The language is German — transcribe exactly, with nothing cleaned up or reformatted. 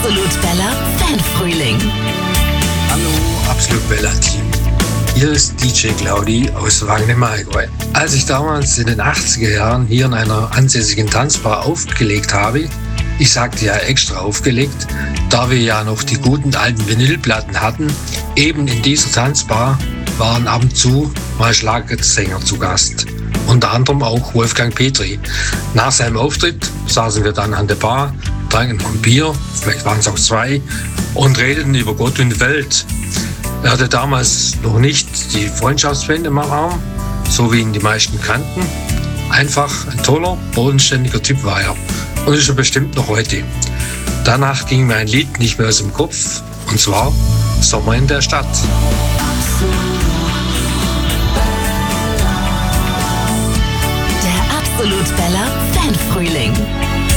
Absolut Bella Fanfrühling. Hallo, Absolut Bella Team. Hier ist D J Claudi aus Wangen im Allgäu. Als ich damals in den achtziger Jahren hier in einer ansässigen Tanzbar aufgelegt habe, ich sagte ja extra aufgelegt, da wir ja noch die guten alten Vinylplatten hatten, eben in dieser Tanzbar waren ab und zu mal Schlagersänger zu Gast. Unter anderem auch Wolfgang Petri. Nach seinem Auftritt saßen wir dann an der Bar, tranken noch ein Bier, vielleicht waren es auch zwei, und redeten über Gott und die Welt. Er hatte damals noch nicht die Freundschaftsbände im Arm, so wie ihn die meisten kannten. Einfach ein toller, bodenständiger Typ war er. Und ist er bestimmt noch heute. Danach ging mir ein Lied nicht mehr aus dem Kopf, und zwar Sommer in der Stadt. Der Absolut Bella Fanfrühling.